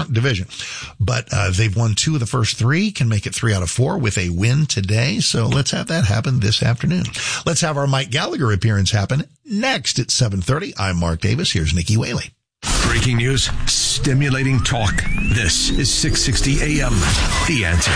division. But they've won 2 of the first 3, can make it 3 out of 4 with a win today. So let's have that happen this afternoon. Let's have our Mike Gallagher appearance happen next at 7:30. I'm Mark Davis. Here's Nikki Whaley. Breaking news, stimulating talk. This is 660 AM. The Answer.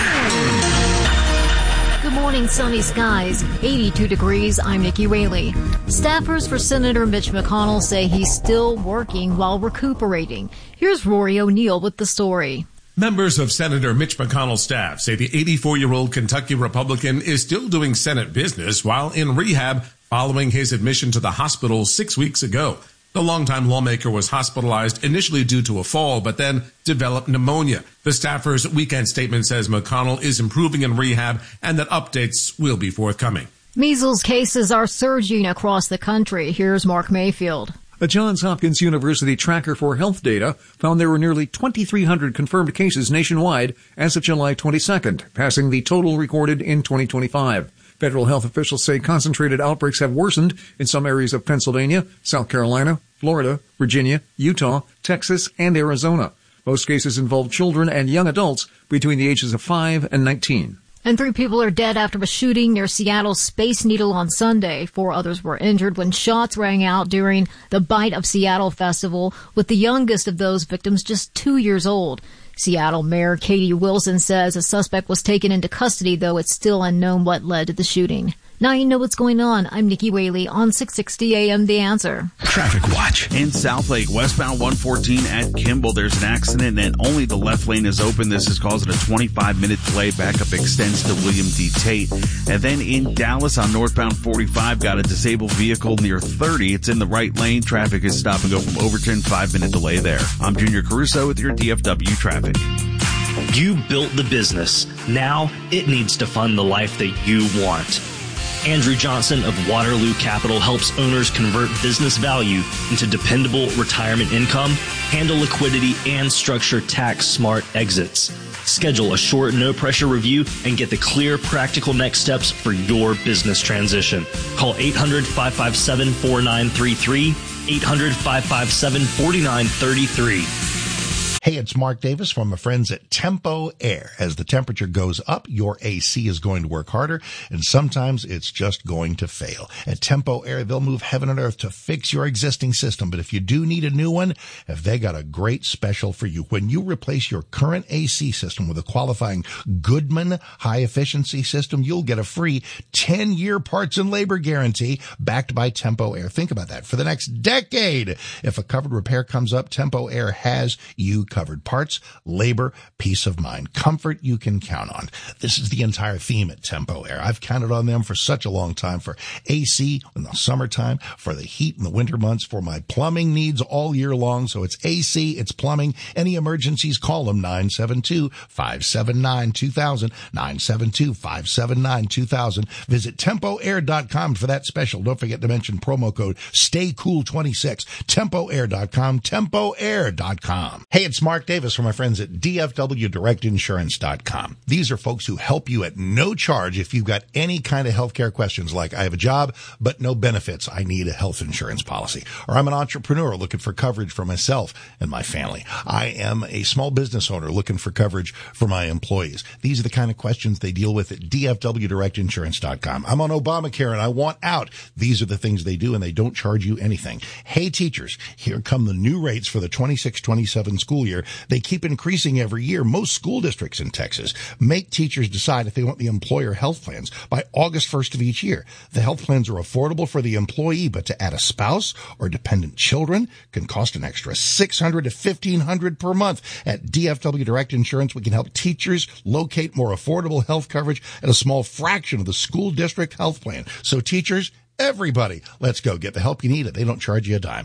Good morning, sunny skies, 82 degrees. I'm Nikki Whaley. Staffers for Senator Mitch McConnell say he's still working while recuperating. Here's Rory O'Neill with the story. Members of Senator Mitch McConnell's staff say the 84-year-old Kentucky Republican is still doing Senate business while in rehab following his admission to the hospital 6 weeks ago. The longtime lawmaker was hospitalized initially due to a fall, but then developed pneumonia. The staffer's weekend statement says McConnell is improving in rehab and that updates will be forthcoming. Measles cases are surging across the country. Here's Mark Mayfield. A Johns Hopkins University tracker for health data found there were nearly 2,300 confirmed cases nationwide as of July 22nd, passing the total recorded in 2025. Federal health officials say concentrated outbreaks have worsened in some areas of Pennsylvania, South Carolina, Florida, Virginia, Utah, Texas, and Arizona. Most cases involve children and young adults between the ages of 5 and 19. And 3 people are dead after a shooting near Seattle's Space Needle on Sunday. 4 others were injured when shots rang out during the Bite of Seattle festival, with the youngest of those victims just 2 years old. Seattle Mayor Katie Wilson says a suspect was taken into custody, though it's still unknown what led to the shooting. Now you know what's going on. I'm Nikki Whaley on 660 AM The Answer. Traffic Watch. In Southlake, westbound 114 at Kimball, there's an accident and only the left lane is open. This is causing a 25-minute delay. Backup extends to William D. Tate. And then in Dallas on northbound 45, got a disabled vehicle near 30. It's in the right lane. Traffic is stop and go from Overton. 5-minute delay there. I'm Junior Caruso with your DFW traffic. You built the business. Now it needs to fund the life that you want. Andrew Johnson of Waterloo Capital helps owners convert business value into dependable retirement income, handle liquidity, and structure tax-smart exits. Schedule a short, no-pressure review and get the clear, practical next steps for your business transition. Call 800-557-4933, 800-557-4933. Hey, it's Mark Davis from my friends at Tempo Air. As the temperature goes up, your AC is going to work harder, and sometimes it's just going to fail. At Tempo Air, they'll move heaven and earth to fix your existing system. But if you do need a new one, have they got a great special for you. When you replace your current AC system with a qualifying Goodman high-efficiency system, you'll get a free 10-year parts and labor guarantee backed by Tempo Air. Think about that. For the next decade, if a covered repair comes up, Tempo Air has you covered. Parts, labor, peace of mind, comfort you can count on. This is the entire theme at Tempo Air. I've counted on them for such a long time, for AC in the summertime, for the heat in the winter months, for my plumbing needs all year long. So it's AC, it's plumbing. Any emergencies, call them 972-579-2000, 972-579-2000. Visit TempoAir.com for that special. Don't forget to mention promo code STAYCOOL26. TempoAir.com, TempoAir.com. Hey, it's Mark Davis from my friends at DFWDirectInsurance.com. These are folks who help you at no charge if you've got any kind of healthcare questions, like I have a job but no benefits, I need a health insurance policy. Or I'm an entrepreneur looking for coverage for myself and my family. I am a small business owner looking for coverage for my employees. These are the kind of questions they deal with at DFWDirectInsurance.com. I'm on Obamacare and I want out. These are the things they do, and they don't charge you anything. Hey, teachers, here come the new rates for the 26-27 school year. They keep increasing every year. Most school districts in Texas make teachers decide if they want the employer health plans by August 1st of each year. The health plans are affordable for the employee, but to add a spouse or dependent children can cost an extra $600 to $1,500 per month. At DFW Direct Insurance, we can help teachers locate more affordable health coverage at a small fraction of the school district health plan. So teachers, everybody, let's go get the help you need. They don't charge you a dime.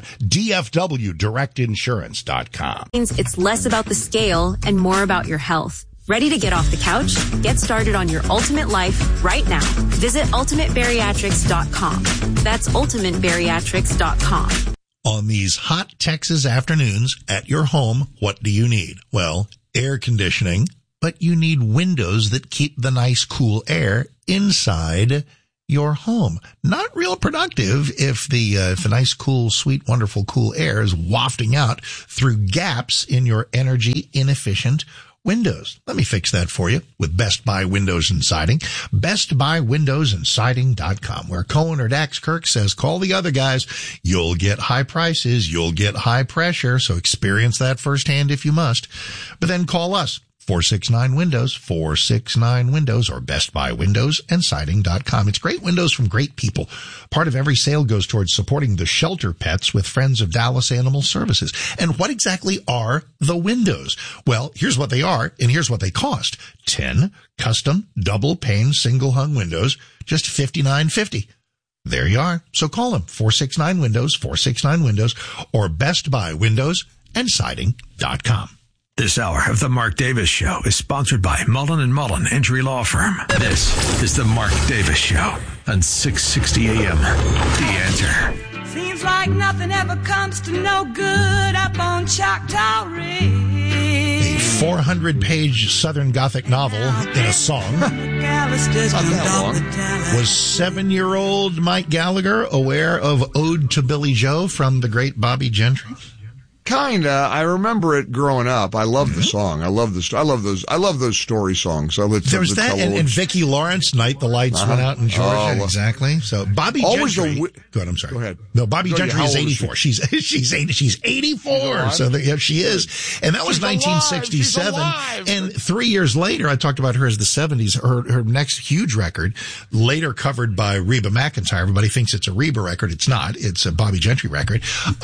DFWDirectInsurance.com. It's less about the scale and more about your health. Ready to get off the couch? Get started on your ultimate life right now. Visit UltimateBariatrics.com. That's UltimateBariatrics.com. On these hot Texas afternoons at your home, what do you need? Well, air conditioning, but you need windows that keep the nice cool air inside your home. Not real productive if the nice, cool, sweet, wonderful, cool air is wafting out through gaps in your energy inefficient windows. Let me fix that for you with Best Buy Windows and Siding. BestBuyWindowsAndSiding.com, where co-owner Dax Kirk says, call the other guys. You'll get high prices. You'll get high pressure. So experience that firsthand if you must. But then call us. 469-WINDOWS, 469-WINDOWS, or BestBuyWindowsAndSiding.com. It's great windows from great people. Part of every sale goes towards supporting the shelter pets with Friends of Dallas Animal Services. And what exactly are the windows? Well, here's what they are, and here's what they cost. 10 custom double-pane single-hung windows, just $59.50. There you are. So call them, 469-WINDOWS, 469-WINDOWS, or BestBuyWindowsAndSiding.com. This hour of The Mark Davis Show is sponsored by Mullen & Mullen Injury Law Firm. This is The Mark Davis Show on 660 AM. The Answer. Seems like nothing ever comes to no good up on Choctaw Ridge. A 400-page Southern Gothic novel in a song. Was 7-year-old Mike Gallagher aware of Ode to Billy Joe from the great Bobby Gentry? Kinda. I remember it growing up. I love the song. I love those story songs. There was that, and Vicki Lawrence, Night the Lights Went Out in Georgia. Exactly. So Bobby Gentry. Go ahead. I'm sorry. Go ahead. No, Bobby Gentry is 84. She's 84. So she is. And that was 1967. And 3 years later, I talked about her as the 70s. Her next huge record, later covered by Reba McEntire. Everybody thinks it's a Reba record. It's not. It's a Bobby Gentry record.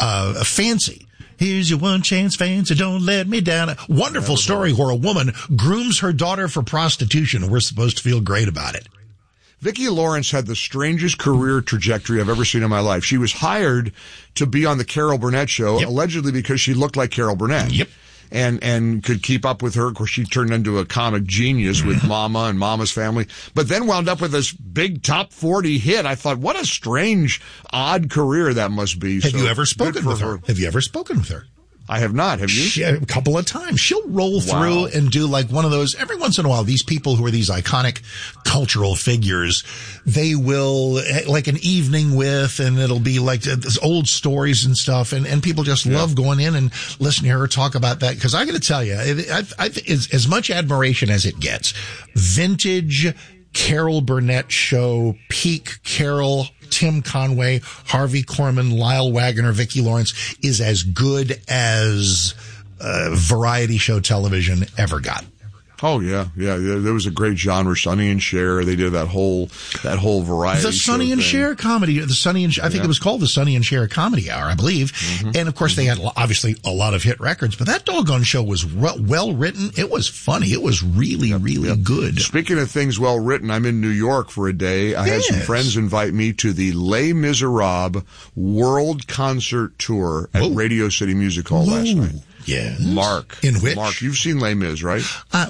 Fancy. Here's your one chance, Fancy, don't let me down. A wonderful story where a woman grooms her daughter for prostitution, and we're supposed to feel great about it. Vicki Lawrence had the strangest career trajectory I've ever seen in my life. She was hired to be on the Carol Burnett show, allegedly because she looked like Carol Burnett. Yep. And could keep up with her. Of course, she turned into a comic genius with Mama and Mama's Family, but then wound up with this big top 40 hit. I thought, what a strange, odd career that must be. Have you ever spoken with her? Have you ever spoken with her? I have not. Have you? A couple of times. She'll roll through and do like one of those, every once in a while, these people who are these iconic cultural figures, they will, like an evening with, and it'll be like this old stories and stuff, and people just love going in and listening to her talk about that. Because I got to tell you, it's as much admiration as it gets. Vintage Carol Burnett show, peak Carol, Tim Conway, Harvey Korman, Lyle Waggoner, Vicki Lawrence is as good as variety show television ever got. Oh yeah. There was a great genre, Sonny and Cher. They did that whole variety. The Sonny and Cher comedy. I think it was called the Sonny and Cher Comedy Hour, I believe. Mm-hmm. And of course, they had obviously a lot of hit records, but that doggone show was well written. It was funny. It was really good. Speaking of things well written, I'm in New York for a day. I had some friends invite me to the Les Miserables World Concert Tour at Radio City Music Hall last night. Yes. Mark. In which? Mark, you've seen Les Mis, right? I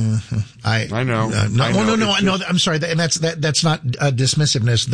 know. No, I'm sorry. And that's not dismissiveness.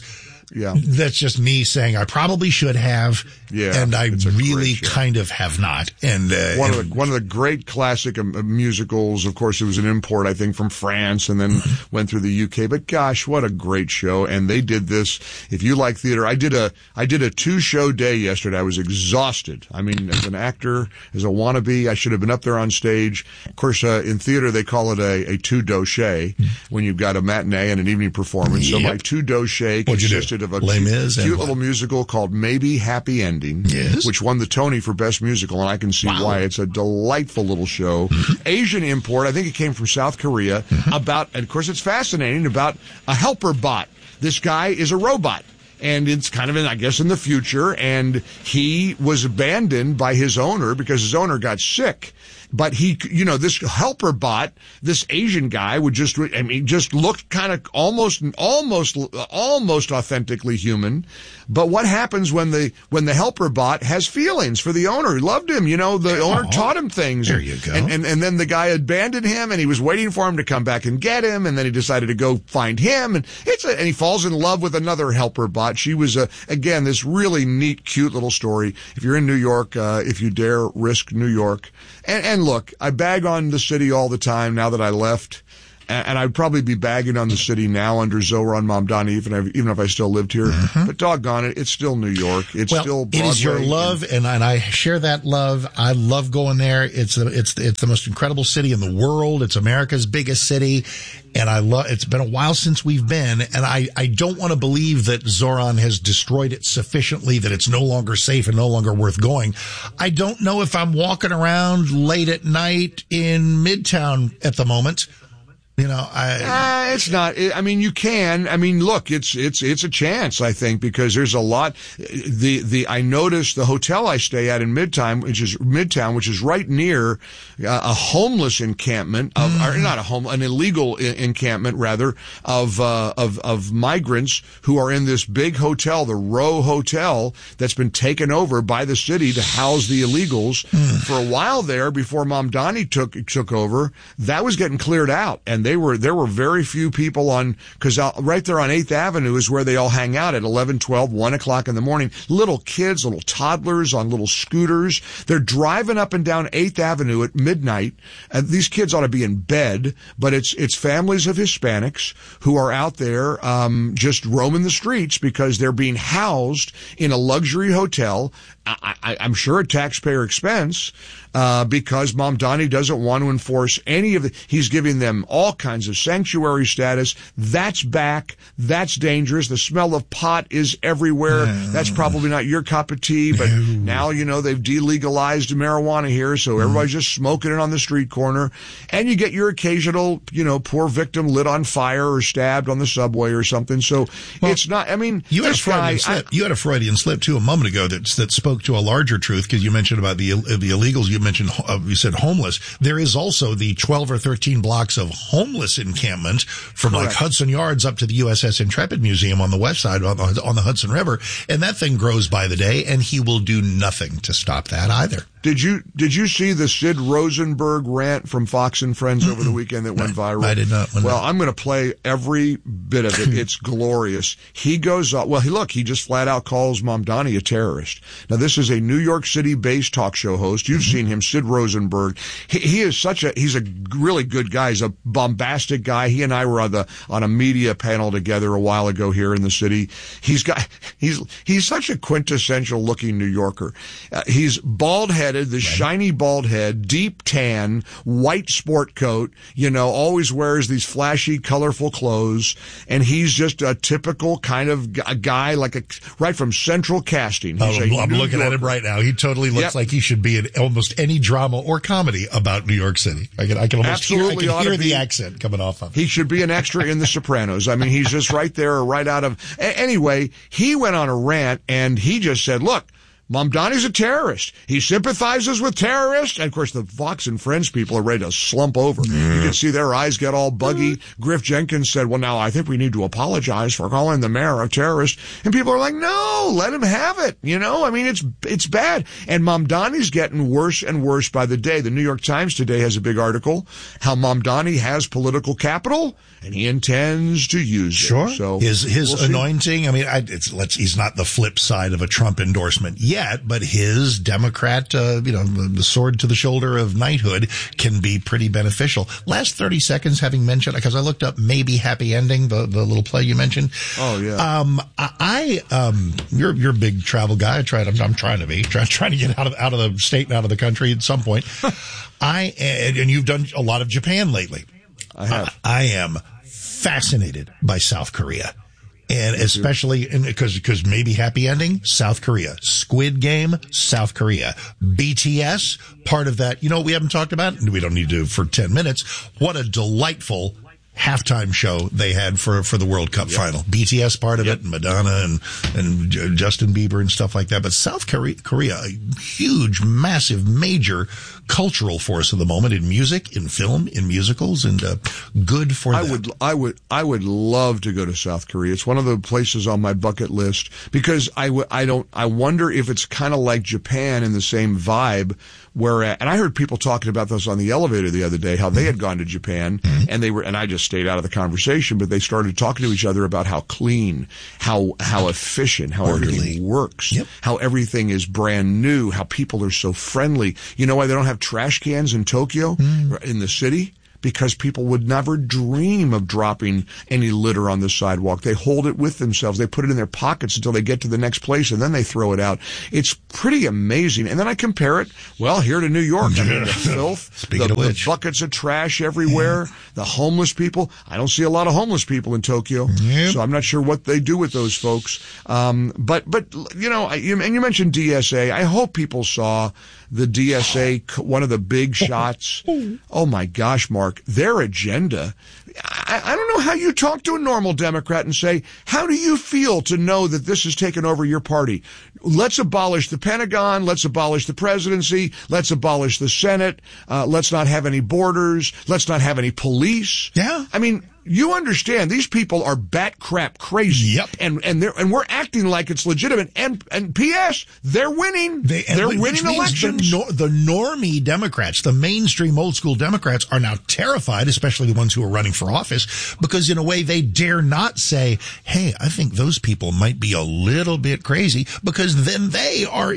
That's just me saying I probably should have. Yeah. And I really kind of have not. And, one of the great classic musicals, of course, it was an import, I think, from France and then went through the UK. But gosh, what a great show. And they did this. If you like theater, I did a 2-show day yesterday. I was exhausted. I mean, as an actor, as a wannabe, I should have been up there on stage. Of course, in theater, they call it a two-doche when you've got a matinee and an evening performance. So my two-doche consisted of a cute little musical called Maybe Happy Ending, which won the Tony for Best Musical, and I can see why. It's a delightful little show. Asian import, I think it came from South Korea, and of course it's fascinating, about a helper bot. This guy is a robot. And it's kind of in the future, and he was abandoned by his owner because his owner got sick. But this helper bot, this Asian guy just looked kind of almost authentically human. But what happens when the helper bot has feelings for the owner? He loved him, the owner taught him things. There you go. And then the guy abandoned him, and he was waiting for him to come back and get him, and then he decided to go find him, and he falls in love with another helper bot. She was, again, this really neat, cute little story. If you're in New York, if you dare risk New York. And look, I bag on the city all the time now that I left. and I'd probably be bagging on the city now under Zoran Mamdani, even if I still lived here. But doggone it, it's still New York. It's still Broadway. It is your love, and I share that love. I love going there. It's the most incredible city in the world. It's America's biggest city, and it's been a while since we've been, and I don't want to believe that Zoran has destroyed it sufficiently that it's no longer safe and no longer worth going. I don't know if I'm walking around late at night in Midtown at the moment. You know, it's not. I mean, you can. I mean, look, it's a chance, I think, because there's a lot. I noticed the hotel I stay at in Midtown, which is right near a homeless encampment an illegal encampment rather of migrants who are in this big hotel, the Row Hotel, that's been taken over by the city to house the illegals. For a while there, before Mamdani took over, that was getting cleared out, and there were very few people because right there on 8th Avenue is where they all hang out at 11, 12, 1 o'clock in the morning. Little kids, little toddlers on little scooters. They're driving up and down 8th Avenue at midnight. These kids ought to be in bed, but it's families of Hispanics who are out there just roaming the streets because they're being housed in a luxury hotel. I'm sure at taxpayer expense, because Mamdani doesn't want to enforce he's giving them all kinds of sanctuary status. That's back. That's dangerous. The smell of pot is everywhere. That's probably not your cup of tea, but now, they've delegalized marijuana here, so everybody's just smoking it on the street corner. And you get your occasional, poor victim lit on fire or stabbed on the subway or something. So it's not, you had a Freudian slip too a moment ago that spoke to a larger truth, because you mentioned about the illegals. You said homeless. There is also the 12 or 13 blocks of homeless encampment from like Hudson Yards up to the USS Intrepid Museum on the west side on the Hudson River, and that thing grows by the day, and he will do nothing to stop that either. Did you see the Sid Rosenberg rant from Fox and Friends over the weekend that went viral? I did not. Well, I'm going to play every bit of it. It's glorious. He goes up. Well, he just flat out calls Mamdani a terrorist. Now, this is a New York City-based talk show host. You've seen him, Sid Rosenberg. He's a really good guy. He's a bombastic guy. He and I were on a media panel together a while ago here in the city. He's such a quintessential looking New Yorker. He's bald-headed. The shiny bald head, deep tan, white sport coat, always wears these flashy, colorful clothes, and he's just a typical kind of a guy right from Central Casting. I'm looking at him right now. He totally looks like he should be in almost any drama or comedy about New York City. I can almost hear the accent coming off of him. He should be an extra in The Sopranos. I mean, he's just right there, right out of... Anyway, he went on a rant, and he just said, look, Mamdani's a terrorist. He sympathizes with terrorists. And, of course, the Fox and Friends people are ready to slump over. You can see their eyes get all buggy. Griff Jenkins said, well, now I think we need to apologize for calling the mayor a terrorist. And people are like, no, let him have it. I mean, it's bad. And Mamdani's getting worse and worse by the day. The New York Times today has a big article, how Mamdani has political capital, and he intends to use it. Sure. So his anointing, I mean, he's not the flip side of a Trump endorsement yet, but his Democrat, the sword to the shoulder of knighthood can be pretty beneficial. Last 30 seconds, having mentioned, because I looked up Maybe Happy Ending, the little play you mentioned. Oh, yeah. You're a big travel guy. I'm trying to be, trying to get out of the state and out of the country at some point. And you've done a lot of Japan lately. I have. I am fascinated by South Korea. And especially because Maybe Happy Ending, South Korea. Squid Game, South Korea. BTS, part of that. We haven't talked about, we don't need to for 10 minutes. What a delightful halftime show they had for the World Cup final. BTS part of it, and Madonna and Justin Bieber and stuff like that. But South Korea, a huge, massive, major cultural force of the moment in music, in film, in musicals, and good for them. I would love to go to South Korea. It's one of the places on my bucket list, because I wonder if it's kind of like Japan in the same vibe, and I heard people talking about this on the elevator the other day, how they had gone to Japan, and I just stayed out of the conversation, but they started talking to each other about how clean, how efficient, how everything works, how everything is brand new, how people are so friendly. You know why they don't have trash cans in Tokyo, in the city? because people would never dream of dropping any litter on the sidewalk. They hold it with themselves. They put it in their pockets until they get to the next place, and then they throw it out. It's pretty amazing. And then I compare it, well, here to New York. I mean, the filth, the buckets of trash everywhere, the homeless people. I don't see a lot of homeless people in Tokyo, so I'm not sure what they do with those folks. But you know, and you mentioned DSA. I hope people saw the DSA, one of the big shots. Oh my gosh, Mark, their agenda. I don't know how you talk to a normal Democrat and say, how do you feel to know that this has taken over your party? Let's abolish the Pentagon. Let's abolish the presidency. Let's abolish the Senate. Let's not have any borders. Let's not have any police. Yeah. I mean, you understand these people are bat crap crazy. Yep. And we're acting like it's legitimate. And P.S. they're winning. They're winning elections. The normie Democrats, the mainstream old school Democrats are now terrified, especially the ones who are running for office, because in a way they dare not say, hey, I think those people might be a little bit crazy, because then they are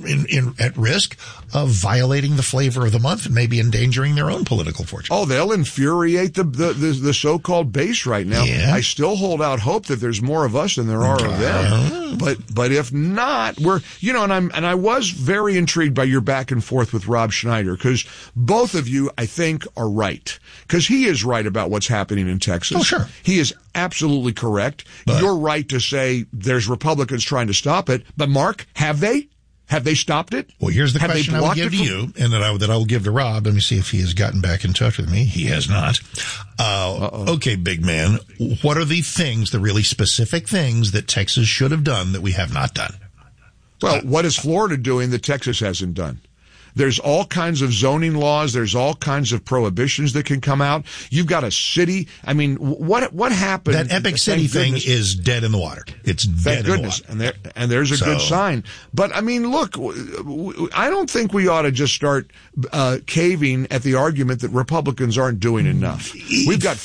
at risk of violating the flavor of the month and maybe endangering their own political fortune. Oh, they'll infuriate the so-called base right now. Yeah. I still hold out hope that there's more of us than there are of them. But if not, and I was very intrigued by your back and forth with Rob Schneider, because both of you, I think, are right. Because he is right about what's happening in Texas. Oh, sure. He is absolutely correct. But you're right to say there's Republicans trying to stop it. But Mark, have they? Have they stopped it? Well, here's the question I would give to you, and that I will give to Rob. Let me see if he has gotten back in touch with me. He has not. Okay, big man. What are the things, the really specific things that Texas should have done that we have not done? Well, what is Florida doing that Texas hasn't done? There's all kinds of zoning laws. There's all kinds of prohibitions that can come out. You've got a city. I mean, what happened? That Epic City thing is dead in the water. It's dead in the water. And there's a good sign. But I mean, look, I don't think we ought to just start caving at the argument that Republicans aren't doing enough. We've got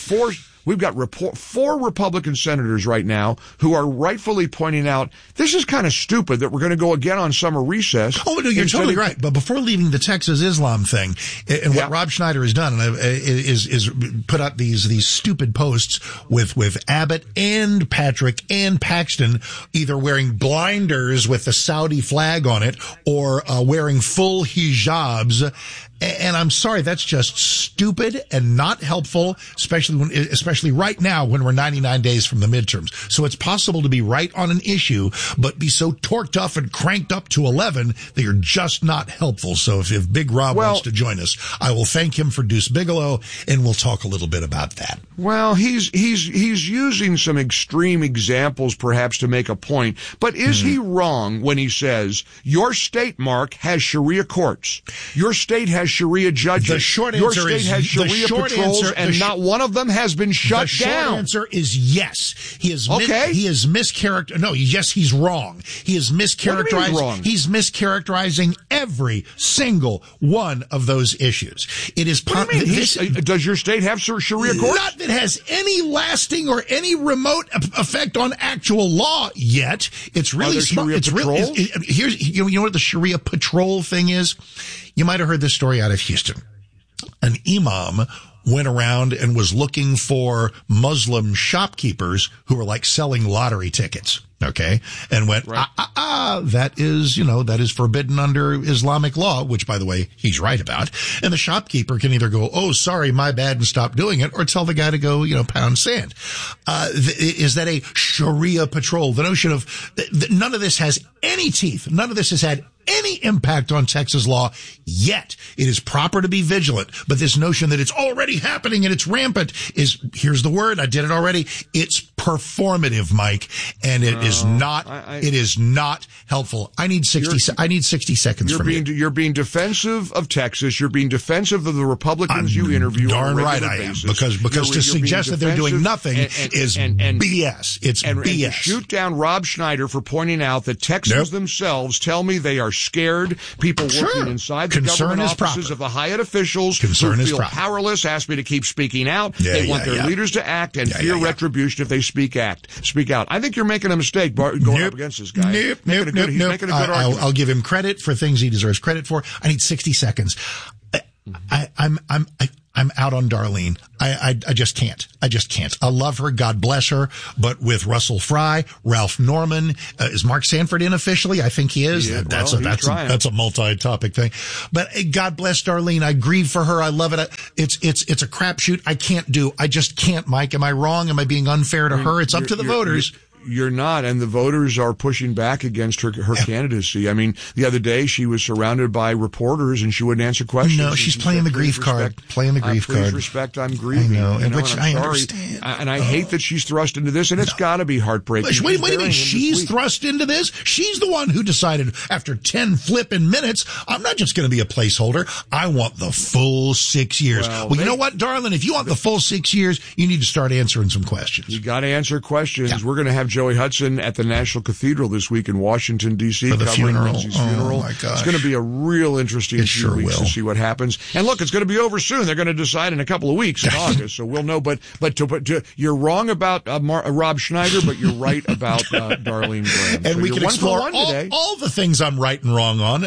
four Republican senators right now who are rightfully pointing out this is kind of stupid that we're going to go again on summer recess. Oh, no, you're totally right. But before leaving the Texas Islam thing, and what Rob Schneider has done is put out these stupid posts with Abbott and Patrick and Paxton either wearing blinders with the Saudi flag on it or wearing full hijabs. And I'm sorry, that's just stupid and not helpful, especially right now when we're 99 days from the midterms. So it's possible to be right on an issue, but be so torqued up and cranked up to 11 that you're just not helpful. So if Big Rob wants to join us, I will thank him for Deuce Bigelow, and we'll talk a little bit about that. Well, he's using some extreme examples perhaps to make a point, but is he wrong when he says your state, Mark, has Sharia courts? Your state has Sharia judges. The short answer your state is has Sharia patrols, and not one of them has been shut down. The short answer is yes. He is mischaracterized. No, yes, he's wrong. He is mischaracterized. What do you mean wrong? He's mischaracterizing every single one of those issues. It is. What do you mean? Does your state have Sharia courts? Not that has any lasting or any remote effect on actual law yet. It's really smart. It's really. Here's you know what the Sharia patrol thing is. You might have heard this story out of Houston. An imam went around and was looking for Muslim shopkeepers who were like selling lottery tickets. Okay. And went, that is forbidden under Islamic law, which by the way, he's right about. And the shopkeeper can either go, oh, sorry, my bad, and stop doing it, or tell the guy to go, pound sand. Is that a Sharia patrol? The notion of none of this has any teeth. None of this has had any impact on Texas law yet. It is proper to be vigilant, but this notion that it's already happening and it's rampant is, here's the word, I did it already, it's performative, Mike, and it is not, it is not helpful. I need 60 seconds from you. You're being defensive of Texas, you're being defensive of the Republicans you interview on a regular basis. Because to suggest that they're doing nothing is BS. It's BS. And to shoot down Rob Schneider for pointing out that Texans themselves tell me they are scared. People working inside the government offices of the highest officials who feel powerless, ask me to keep speaking out. They want their leaders to act and fear retribution if they speak out. I think you're making a mistake going up against this guy. He's making a good argument. I'll give him credit for things he deserves credit for. I need 60 seconds. I'm out on Darlene. I just can't. I love her. God bless her. But with Russell Fry, Ralph Norman, is Mark Sanford in officially? I think he is. Yeah, That's a multi-topic thing. But God bless Darlene. I grieve for her. I love it. It's a crapshoot. I just can't, Mike. Am I wrong? Am I being unfair to her? It's up to the voters. You're not, and the voters are pushing back against her candidacy. I mean, the other day she was surrounded by reporters and she wouldn't answer questions. No, she's playing the grief card. Please respect, I'm grieving. I know, and which I sorry. understand. And I hate that she's thrust into this, and it's got to be heartbreaking. Wait a minute. She's thrust into this? She's the one who decided after 10 flipping minutes, I'm not just going to be a placeholder. I want the full 6 years. Well, you know what, darling? If you want the full 6 years, you need to start answering some questions. You got to answer questions. Yeah. We're going to have Joey Hudson at the National Cathedral this week in Washington, D.C. For the funeral. Oh, my gosh. It's going to be a real interesting few weeks to see what happens. And look, it's going to be over soon. They're going to decide in a couple of weeks in August, so we'll know. But you're wrong about Rob Schneider, but you're right about Darlene Graham. And so we can explore all the things I'm right and wrong on,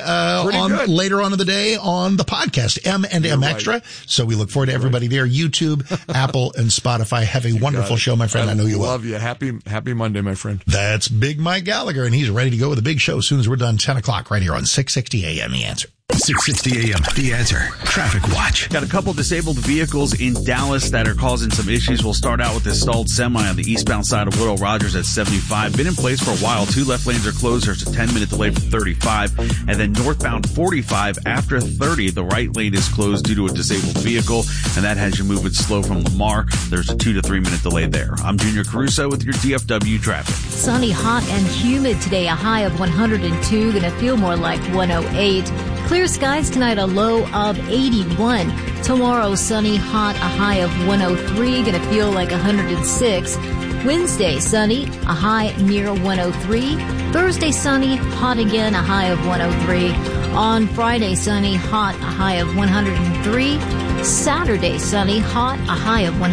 later on in the day on the podcast, M&M Extra. Right. So we look forward to everybody there. YouTube, Apple, and Spotify. Have a wonderful show, my friend. I know you will. Love you. Happy Monday, my friend. That's Big Mike Gallagher, and he's ready to go with a big show as soon as we're done, 10 o'clock, right here on 660 AM, The Answer. 660 AM, The Answer. Traffic Watch. Got a couple disabled vehicles in Dallas that are causing some issues. We'll start out with this stalled semi on the eastbound side of Woodall Rogers at 75. Been in place for a while. 2 left lanes are closed. There's a 10-minute delay for 35. And then northbound 45 after 30, the right lane is closed due to a disabled vehicle, and that has you moving slow from Lamar. There's a 2 to 3 minute delay there. I'm Junior Caruso with your DFW traffic. Sunny, hot, and humid today. A high of 102. Going to feel more like 108. Clear skies tonight, a low of 81. Tomorrow, sunny, hot, a high of 103. Going to feel like 106. Wednesday, sunny, a high near 103. Thursday, sunny, hot again, a high of 103. On Friday, sunny, hot, a high of 103. Saturday, sunny, hot, a high of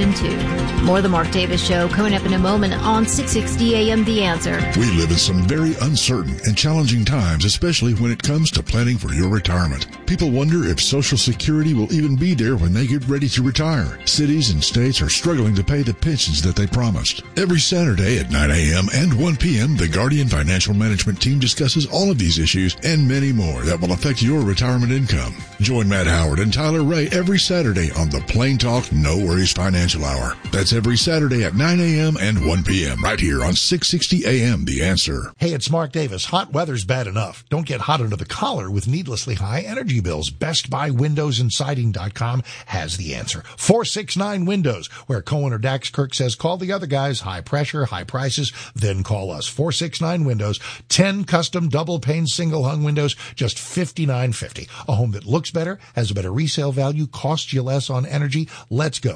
102. More of the Mark Davis Show coming up in a moment on 660 AM The Answer. We live in some very uncertain and challenging times, especially when it comes to planning for your retirement. People wonder if Social Security will even be there when they get ready to retire. Cities and states are struggling to pay the pensions that they promised. Every Saturday at 9 a.m. and 1 p.m., the Guardian Financial Management team discusses all of these issues and many more that will affect your retirement income. Join Matt Howard and Tyler Ray every Saturday on the Plain Talk No Worries Financial Hour. That's every Saturday at 9 a.m. and 1 p.m. right here on 660 AM The Answer. Hey, it's Mark Davis. Hot weather's bad enough. Don't get hot under the collar with needlessly high energy bills. Best Buy Windows and Siding.com has the answer. 469 Windows, where Cohen or Dax Kirk says call the other guys. High pressure, high prices, then call us. 469 Windows, 10 custom double pane single hung windows, just $59.50. A home that looks better, has a better resale value, costs you less on energy. Let's go.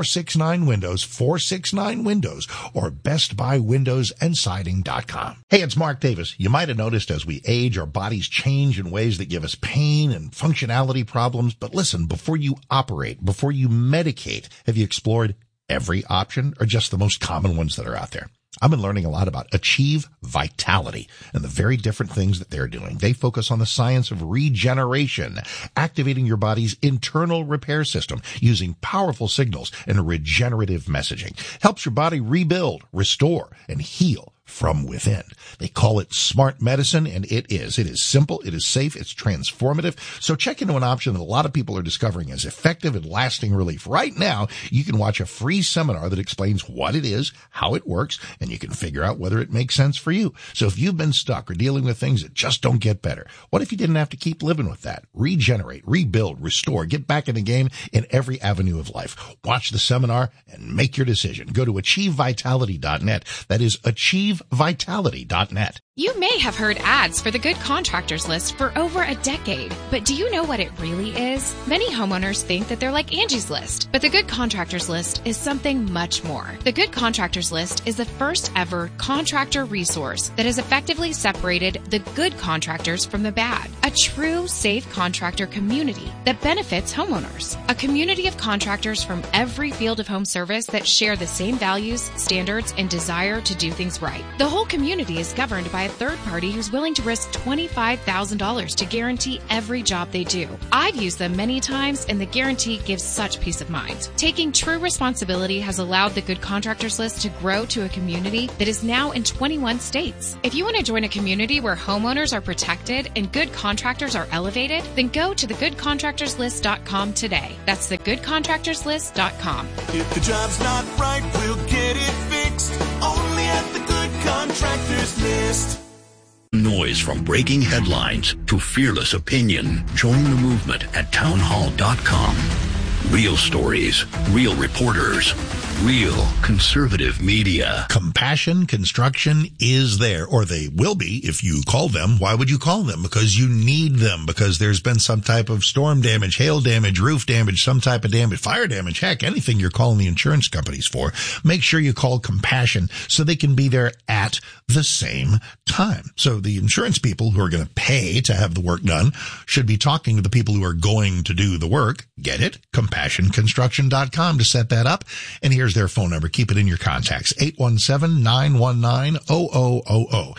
469 Windows, 469 Windows, or Best Buy Windows and Siding.com. Hey, it's Mark Davis. You might have noticed as we age, our bodies change in ways that give us pain and functionality problems. But listen, before you operate, before you medicate, have you explored every option or just the most common ones that are out there? I've been learning a lot about Achieve Vitality and the very different things that they're doing. They focus on the science of regeneration, activating your body's internal repair system using powerful signals and regenerative messaging. Helps your body rebuild, restore, and heal from within. They call it smart medicine, and it is. It is simple, it is safe, it's transformative. So check into an option that a lot of people are discovering as effective and lasting relief. Right now, you can watch a free seminar that explains what it is, how it works, and you can figure out whether it makes sense for you. So if you've been stuck or dealing with things that just don't get better, what if you didn't have to keep living with that? Regenerate, rebuild, restore, get back in the game in every avenue of life. Watch the seminar and make your decision. Go to achievevitality.net. That is achievevitality.net. You may have heard ads for the Good Contractors List for over a decade, but do you know what it really is? Many homeowners think that they're like Angie's List, but the Good Contractors List is something much more. The Good Contractors List is the first ever contractor resource that has effectively separated the good contractors from the bad. A true safe contractor community that benefits homeowners. A community of contractors from every field of home service that share the same values, standards, and desire to do things right. The whole community is governed by a third party who's willing to risk $25,000 to guarantee every job they do. I've used them many times, and the guarantee gives such peace of mind. Taking true responsibility has allowed the Good Contractors List to grow to a community that is now in 21 states. If you want to join a community where homeowners are protected and good contractors are elevated, then go to thegoodcontractorslist.com today. That's thegoodcontractorslist.com. If the job's not right, we'll get it fixed. Only at the Good Contractors List. Noise from breaking headlines to fearless opinion. Join the movement at townhall.com. Real stories, real reporters, real conservative media. Compassion Construction is there, or they will be if you call them. Why would you call them? Because you need them, because there's been some type of storm damage, hail damage, roof damage, some type of damage, fire damage, heck, anything you're calling the insurance companies for. Make sure you call Compassion so they can be there at the same time. So the insurance people who are going to pay to have the work done should be talking to the people who are going to do the work. Get it? CompassionConstruction.com to set that up. And here's their phone number. Keep it in your contacts. 817-919-0000.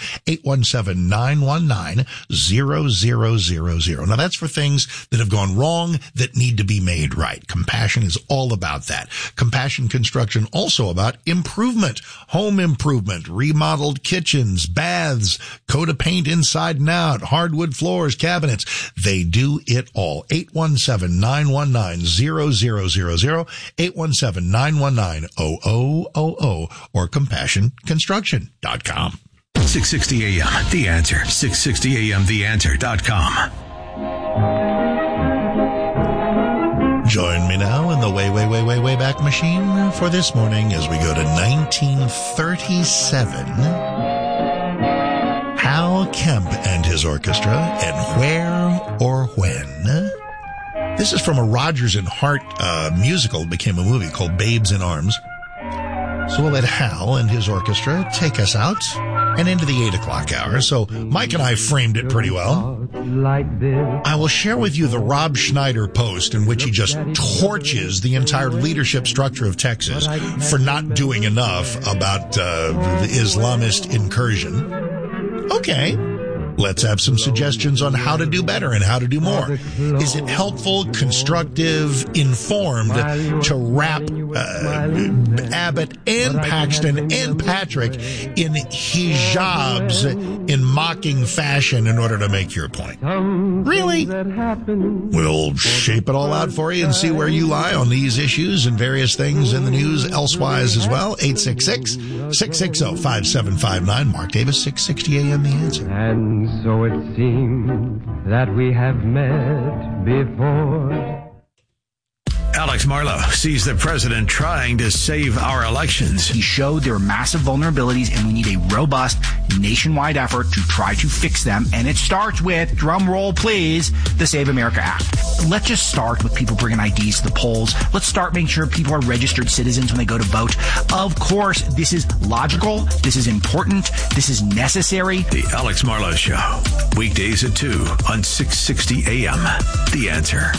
817-919-0000. Now that's for things that have gone wrong that need to be made right. Compassion is all about that. Compassion Construction also about improvement, home improvement, remodeled kitchens, baths, coat of paint inside and out, hardwood floors, cabinets. They do it all. 817-919-0000. 817-919-0000 or CompassionConstruction.com. 660 AM, The Answer. 660 AM, TheAnswer.com. Join me now in the way back machine for this morning as we go to 1937. Hal Kemp and his orchestra, and Where or When. This is from a Rodgers and Hart musical that became a movie called Babes in Arms. So we'll let Hal and his orchestra take us out and into the 8 o'clock hour. So Mike and I framed it pretty well. I will share with you the Rob Schneider post in which he just torches the entire leadership structure of Texas for not doing enough about the Islamist incursion. Okay. Let's have some suggestions on how to do better and how to do more. Is it helpful, constructive, informed to wrap Abbott and Paxton and Patrick in hijabs in mocking fashion in order to make your point? Really? We'll shape it all out for you and see where you lie on these issues and various things in the news elsewise as well. 866-660-5759. Mark Davis, 660 AM, The Answer. And so it seems that we have met before. Alex Marlow sees the president trying to save our elections. He showed there are massive vulnerabilities and we need a robust nationwide effort to try to fix them. And it starts with, drum roll please, the Save America Act. Let's just start with people bringing IDs to the polls. Let's start making sure people are registered citizens when they go to vote. Of course, this is logical. This is important. This is necessary. The Alex Marlow Show. Weekdays at 2 on 660 AM. The Answer.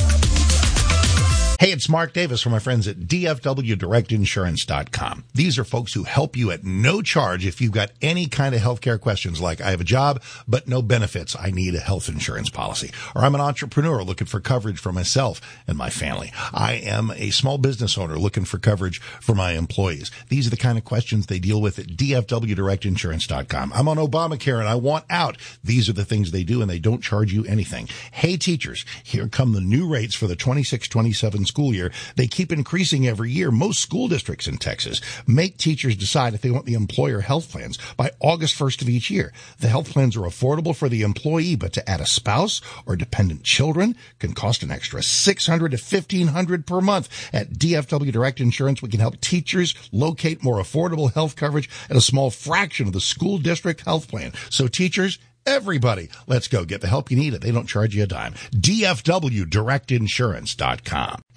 Hey, it's Mark Davis from my friends at DFWDirectInsurance.com. These are folks who help you at no charge if you've got any kind of healthcare questions like I have a job, but no benefits. I need a health insurance policy. Or I'm an entrepreneur looking for coverage for myself and my family. I am a small business owner looking for coverage for my employees. These are the kind of questions they deal with at DFWDirectInsurance.com. I'm on Obamacare and I want out. These are the things they do and they don't charge you anything. Hey, teachers, here come the new rates for the 26-27 school year. They keep increasing every year. Most school districts in Texas make teachers decide if they want the employer health plans by August 1st of each year. The health plans are affordable for the employee, but to add a spouse or dependent children can cost an extra $600 to $1,500 per month. At DFW Direct Insurance, we can help teachers locate more affordable health coverage at a small fraction of the school district health plan. So teachers, everybody, let's go get the help you need. They don't charge you a dime. DFWDirectInsurance.com. Hey,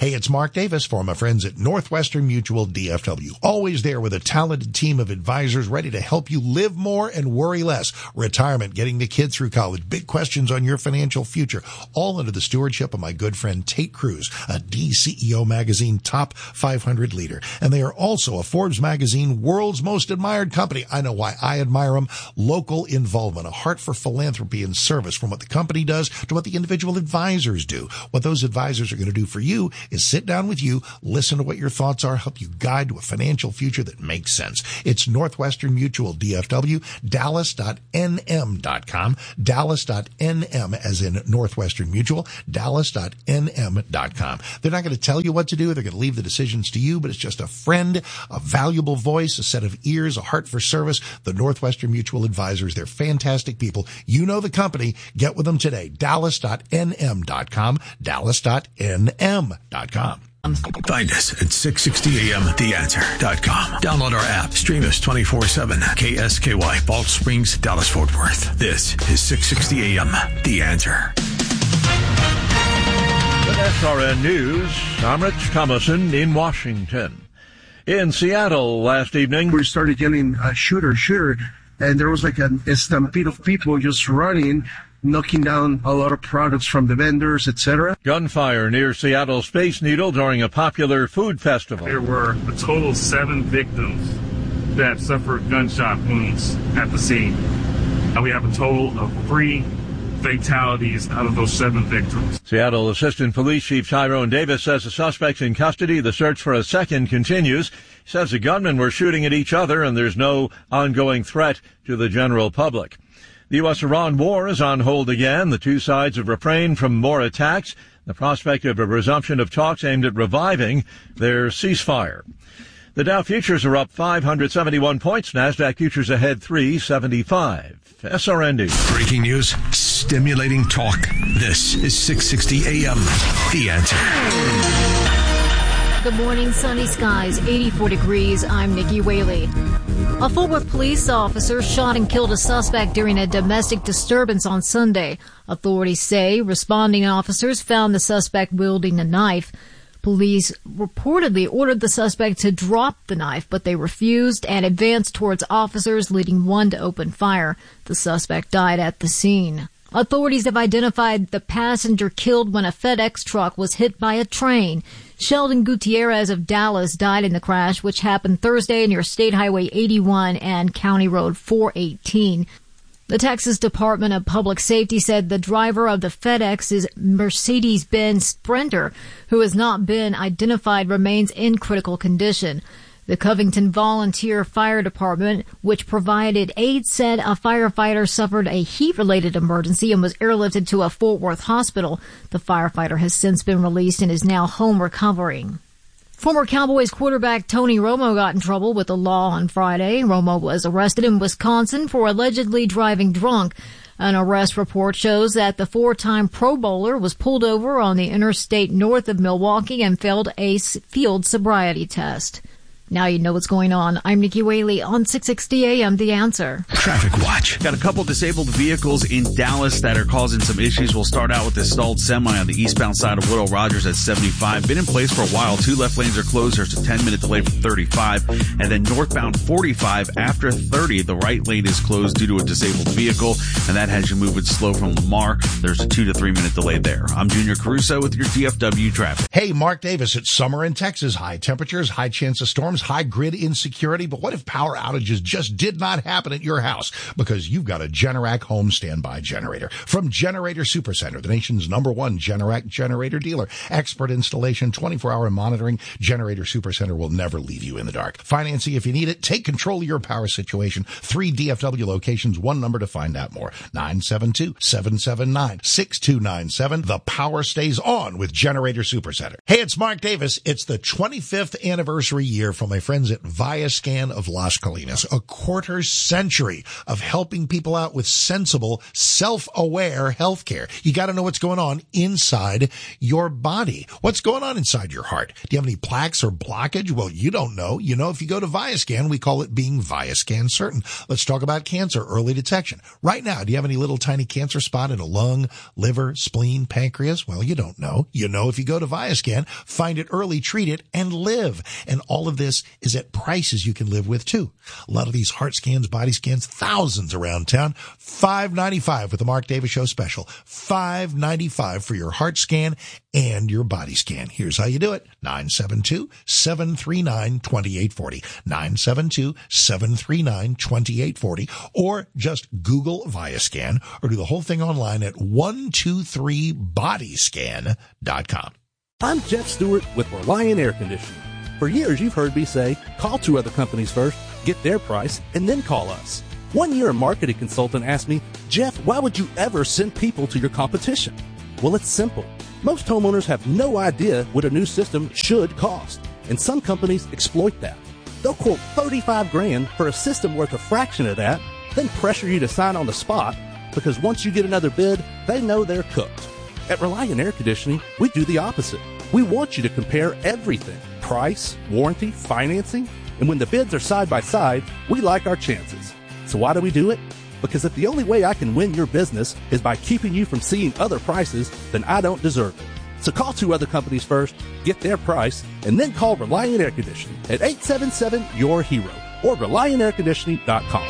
Hey, it's Mark Davis for my friends at Northwestern Mutual DFW. Always there with a talented team of advisors ready to help you live more and worry less. Retirement, getting the kid through college, big questions on your financial future, all under the stewardship of my good friend Tate Cruz, a DCEO magazine top 500 leader. And they are also a Forbes magazine world's most admired company. I know why I admire them. Local involvement, a heart for philanthropy and service, from what the company does to what the individual advisors do. What those advisors are going to do for you is sit down with you, listen to what your thoughts are, help you guide to a financial future that makes sense. It's Northwestern Mutual DFW, dallas.nm.com, dallas.nm as in Northwestern Mutual, dallas.nm.com. They're not going to tell you what to do. They're going to leave the decisions to you, but it's just a friend, a valuable voice, a set of ears, a heart for service. The Northwestern Mutual advisors, they're fantastic people. You know the company. Get with them today. dallas.nm.com, dallas.nm.com. Find us at 660amtheanswer.com. Download our app. Stream us 24/7. KSKY, Balch Springs, Dallas, Fort Worth. This is 660 AM, The Answer. With SRN News, I'm Rich Thomason in Washington. In Seattle last evening, we started getting shooter, and there was like a stampede of people just running, knocking down a lot of products from the vendors, etc. Gunfire near Seattle Space Needle during a popular food festival. There were a total of 7 victims that suffered gunshot wounds at the scene. And we have a total of 3 fatalities out of those 7 victims. Seattle Assistant Police Chief Tyrone Davis says the suspect's in custody. The search for a second continues. He says the gunmen were shooting at each other and there's no ongoing threat to the general public. The U.S.-Iran war is on hold again. The two sides have refrained from more attacks. The prospect of a resumption of talks aimed at reviving their ceasefire. The Dow futures are up 571 points. NASDAQ futures ahead 375. SRN News. Breaking news, stimulating talk. This is 660 AM, The Answer. Good morning, sunny skies, 84 degrees. I'm Nikki Whaley. A Fort Worth police officer shot and killed a suspect during a domestic disturbance on Sunday. Authorities say responding officers found the suspect wielding a knife. Police reportedly ordered the suspect to drop the knife, but they refused and advanced towards officers, leading one to open fire. The suspect died at the scene. Authorities have identified the passenger killed when a FedEx truck was hit by a train. Sheldon Gutierrez of Dallas died in the crash, which happened Thursday near State Highway 81 and County Road 418. The Texas Department of Public Safety said the driver of the FedEx's Mercedes-Benz Sprinter, who has not been identified, remains in critical condition. The Covington Volunteer Fire Department, which provided aid, said a firefighter suffered a heat-related emergency and was airlifted to a Fort Worth hospital. The firefighter has since been released and is now home recovering. Former Cowboys quarterback Tony Romo got in trouble with the law on Friday. Romo was arrested in Wisconsin for allegedly driving drunk. An arrest report shows that the 4-time Pro Bowler was pulled over on the interstate north of Milwaukee and failed a field sobriety test. Now you know what's going on. I'm Nikki Whaley on 660 AM, The Answer. Traffic Watch. Got a couple disabled vehicles in Dallas that are causing some issues. We'll start out with this stalled semi on the eastbound side of Woodall Rogers at 75. Been in place for a while. 2 left lanes are closed. There's a 10-minute delay from 35. And then northbound 45 after 30, the right lane is closed due to a disabled vehicle, and that has you moving slow from Lamar. There's a 2 to 3 minute delay there. I'm Junior Caruso with your DFW traffic. Hey, Mark Davis. It's summer in Texas. High temperatures, high chance of storms, high grid insecurity. But what if power outages just did not happen at your house? Because you've got a Generac home standby generator. From Generator Supercenter, the nation's #1 Generac generator dealer. Expert installation, 24-hour monitoring. Generator Supercenter will never leave you in the dark. Financing if you need it. Take control of your power situation. 3 DFW locations, 1 number to find out more. 972-779-6297. The power stays on with Generator Supercenter. Hey, it's Mark Davis. It's the 25th anniversary year from from my friends at Viascan of Las Colinas. A quarter century of helping people out with sensible, self-aware healthcare. You got to know what's going on inside your body. What's going on inside your heart? Do you have any plaques or blockage? Well, you don't know. You know, if you go to Viascan, we call it being Viascan certain. Let's talk about cancer, early detection. Right now, do you have any little tiny cancer spot in a lung, liver, spleen, pancreas? Well, you don't know. You know if you go to Viascan, find it early, treat it, and live. And all of this is at prices you can live with, too. A lot of these heart scans, body scans, thousands around town. $5.95 with the Mark Davis Show special. $5.95 for your heart scan and your body scan. Here's how you do it. 972-739-2840. 972-739-2840. Or just Google Viascan or do the whole thing online at 123bodyscan.com. I'm Jeff Stewart with Reliant Air Conditioning. For years, you've heard me say, call two other companies first, get their price, and then call us. 1 year, a marketing consultant asked me, Jeff, why would you ever send people to your competition? Well, it's simple. Most homeowners have no idea what a new system should cost, and some companies exploit that. They'll quote $35,000 for a system worth a fraction of that, then pressure you to sign on the spot, because once you get another bid, they know they're cooked. At Reliant Air Conditioning, we do the opposite. We want you to compare everything: price, warranty, financing, and when the bids are side by side, we like our chances. So why do we do it? Because if the only way I can win your business is by keeping you from seeing other prices, then I don't deserve it. So call two other companies first, get their price, and then call Reliant Air Conditioning at 877-YOUR-HERO or ReliantAirConditioning.com.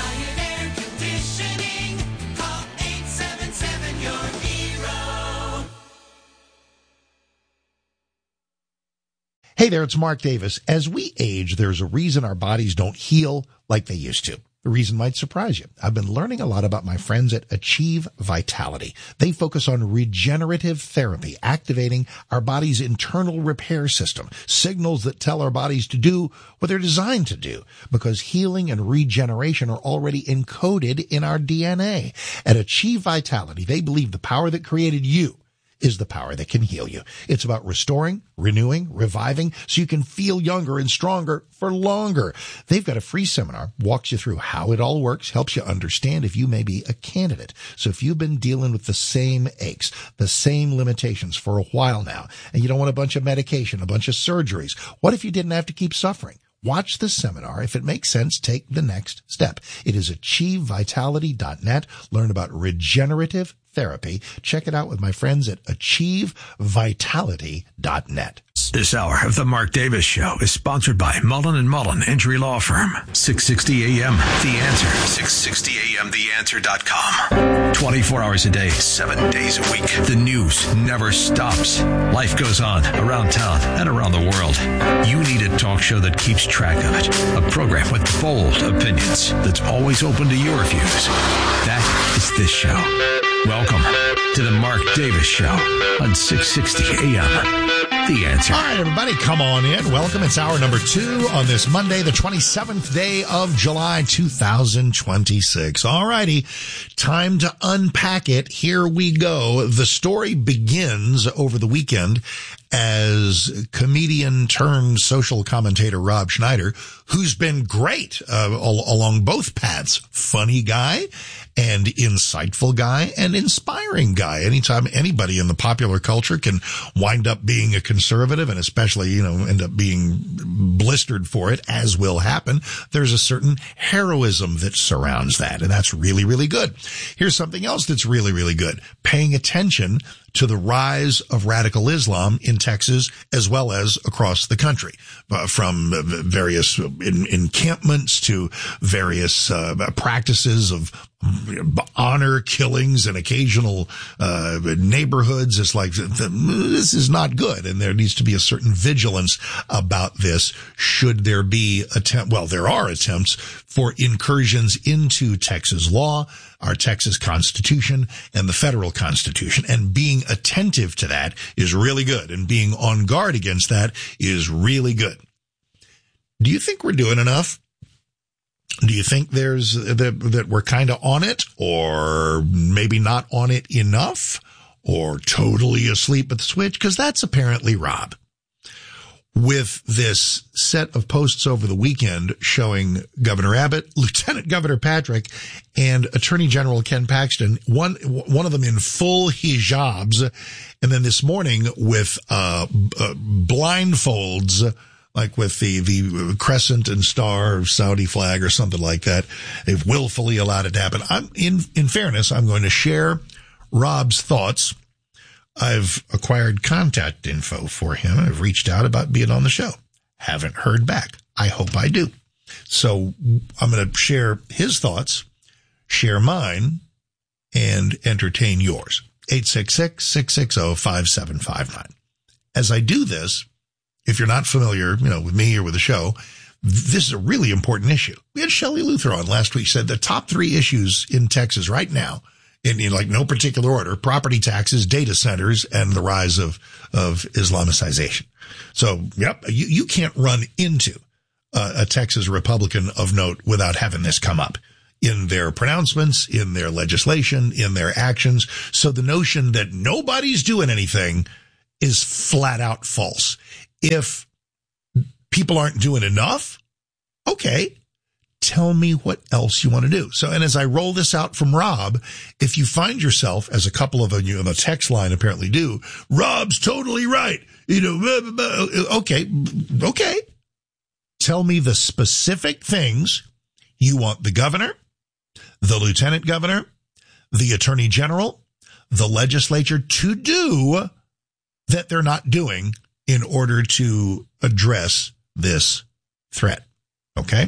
Hey there, it's Mark Davis. As we age, there's a reason our bodies don't heal like they used to. The reason might surprise you. I've been learning a lot about my friends at Achieve Vitality. They focus on regenerative therapy, activating our body's internal repair system, signals that tell our bodies to do what they're designed to do, because healing and regeneration are already encoded in our DNA. At Achieve Vitality, they believe the power that created you is the power that can heal you. It's about restoring, renewing, reviving, so you can feel younger and stronger for longer. They've got a free seminar, walks you through how it all works, helps you understand if you may be a candidate. So if you've been dealing with the same aches, the same limitations for a while now, and you don't want a bunch of medication, a bunch of surgeries, what if you didn't have to keep suffering? Watch the seminar. If it makes sense, take the next step. It is achievevitality.net. Learn about regenerative therapy. Check it out with my friends at achievevitality.net. This hour of the Mark Davis Show is sponsored by Mullen & Mullen Injury Law Firm. 660 AM, The Answer. 660 AM, TheAnswer.com. 24 hours a day, 7 days a week. The news never stops. Life goes on around town and around the world. You need a talk show that keeps track of it. A program with bold opinions that's always open to your views. That is this show. Welcome to the Mark Davis Show on 660 AM. The Answer. All right, everybody, come on in. Welcome. It's hour number 2 on this Monday, the 27th day of July, 2026. All righty, time to unpack it. Here we go. The story begins over the weekend as comedian turned social commentator Rob Schneider, who's been great along both paths. Funny guy and insightful guy and inspiring guy. Anytime anybody in the popular culture can wind up being a conservative and especially, end up being blistered for it, as will happen, there's a certain heroism that surrounds that. And that's really, really good. Here's something else that's really, really good. Paying attention to the rise of radical Islam in Texas as well as across the country, from various encampments to various practices of honor killings and occasional neighborhoods. It's like, this is not good, and there needs to be a certain vigilance about this should there be there are attempts for incursions into Texas law, our Texas Constitution, and the federal Constitution. And being attentive to that is really good, and being on guard against that is really good. Do you think we're doing enough? Do you think that we're kind of on it, or maybe not on it enough, or totally asleep at the switch? Because that's apparently Rob. with this set of posts over the weekend showing Governor Abbott, Lieutenant Governor Patrick, and Attorney General Ken Paxton, one of them in full hijabs, and then this morning with blindfolds, like with the crescent and star Saudi flag or something like that. They've willfully allowed it to happen. In fairness, I'm going to share Rob's thoughts. I've acquired contact info for him. I've reached out about being on the show. Haven't heard back. I hope I do. So I'm going to share his thoughts, share mine, and entertain yours. 866-660-5759. As I do this, if you're not familiar, with me or with the show, this is a really important issue. We had Shelley Luther on last week. She said the top 3 issues in Texas right now, in like no particular order: property taxes, data centers, and the rise of Islamicization. So, yep, you can't run into a Texas Republican of note without having this come up in their pronouncements, in their legislation, in their actions. So the notion that nobody's doing anything is flat out false. If people aren't doing enough, okay, tell me what else you want to do. So, and as I roll this out from Rob, if you find yourself, as a couple of you on the text line apparently do, Rob's totally right. Okay. Tell me the specific things you want the governor, the lieutenant governor, the attorney general, the legislature to do that they're not doing in order to address this threat. Okay?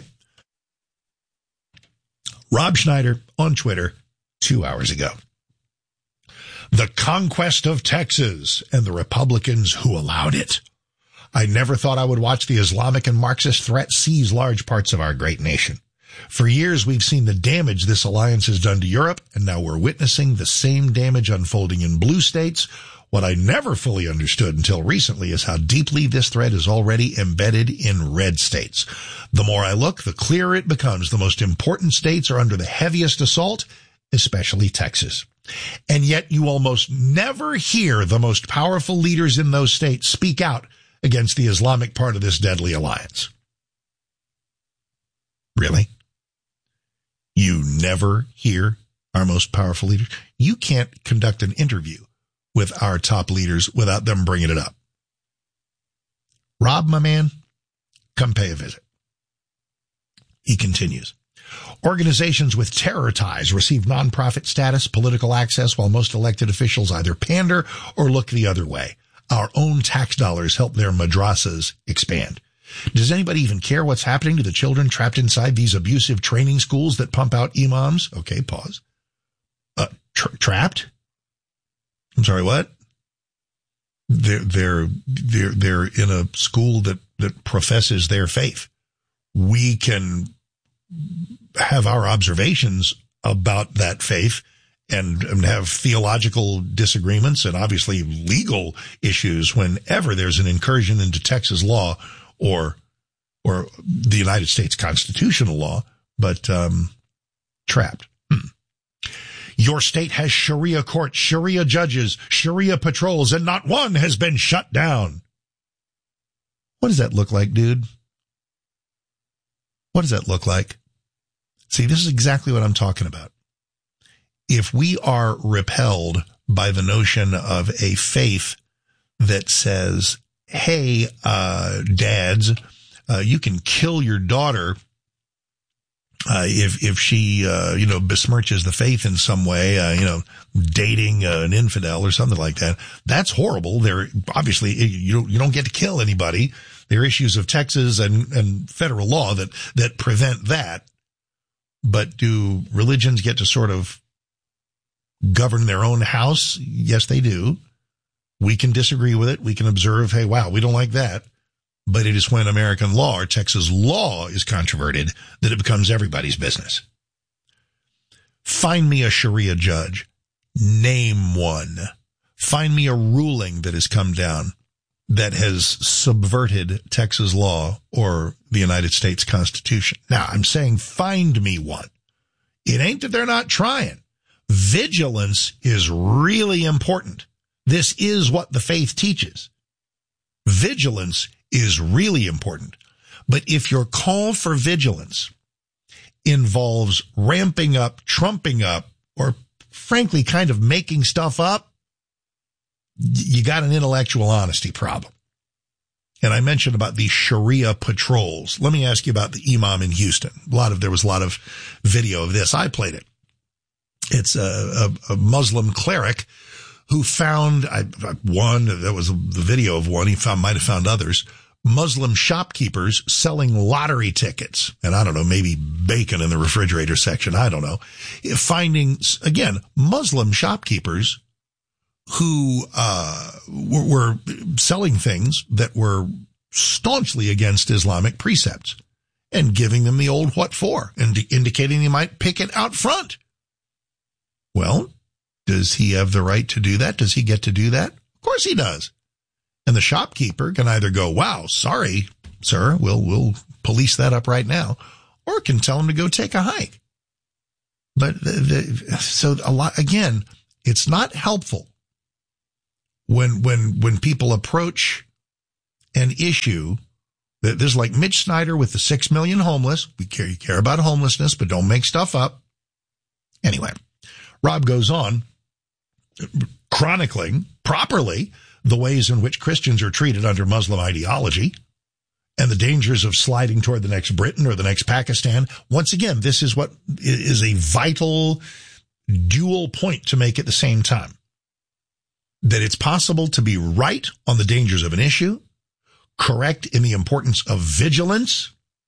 Rob Schneider on Twitter 2 hours ago. The conquest of Texas and the Republicans who allowed it. I never thought I would watch the Islamic and Marxist threat seize large parts of our great nation. For years, we've seen the damage this alliance has done to Europe, and now we're witnessing the same damage unfolding in blue states. What I never fully understood until recently is how deeply this threat is already embedded in red states. The more I look, the clearer it becomes. The most important states are under the heaviest assault, especially Texas. And yet you almost never hear the most powerful leaders in those states speak out against the Islamic part of this deadly alliance. Really? You never hear our most powerful leaders? You can't conduct an interview with our top leaders without them bringing it up. Rob, my man, come pay a visit. He continues. Organizations with terror ties receive nonprofit status, political access, while most elected officials either pander or look the other way. Our own tax dollars help their madrasas expand. Does anybody even care what's happening to the children trapped inside these abusive training schools that pump out imams? Okay, pause. Trapped? I'm sorry, what? They're in a school that professes their faith. We can have our observations about that faith and have theological disagreements and obviously legal issues whenever there's an incursion into Texas law or the United States constitutional law, but trapped. Your state has Sharia courts, Sharia judges, Sharia patrols, and not one has been shut down. What does that look like, dude? What does that look like? See, this is exactly what I'm talking about. If we are repelled by the notion of a faith that says, hey, dads, you can kill your daughter if she besmirches the faith in some way, dating an infidel or something like that. That's horrible. There obviously you don't get to kill anybody. There are issues of Texas and federal law that prevent that. But do religions get to sort of govern their own house? Yes, they do. We can disagree with it. We can observe, hey, wow, we don't like that. But it is when American law or Texas law is controverted that it becomes everybody's business. Find me a Sharia judge. Name one. Find me a ruling that has come down that has subverted Texas law or the United States Constitution. Now, I'm saying find me one. It ain't that they're not trying. Vigilance is really important. This is what the faith teaches. Vigilance is really important. But if your call for vigilance involves ramping up, trumping up, or frankly kind of making stuff up, you got an intellectual honesty problem. And I mentioned about these Sharia patrols. Let me ask you about the imam in Houston. There was a lot of video of this. I played it. It's a Muslim cleric who found that was the video of one. He might have found others. Muslim shopkeepers selling lottery tickets. And I don't know, maybe bacon in the refrigerator section. I don't know. Finding, again, Muslim shopkeepers who were selling things that were staunchly against Islamic precepts and giving them the old what for and indicating they might pick it out front. Well, does he have the right to do that? Does he get to do that? Of course he does. And the shopkeeper can either go, wow, sorry, sir, we'll police that up right now, or can tell him to go take a hike. But so a lot, again, it's not helpful when people approach an issue that there's like Mitch Snyder with the 6 million homeless. You care about homelessness, but don't make stuff up. Anyway, Rob goes on chronicling properly the ways in which Christians are treated under Muslim ideology and the dangers of sliding toward the next Britain or the next Pakistan. Once again, this is what is a vital dual point to make at the same time. That it's possible to be right on the dangers of an issue, correct in the importance of vigilance.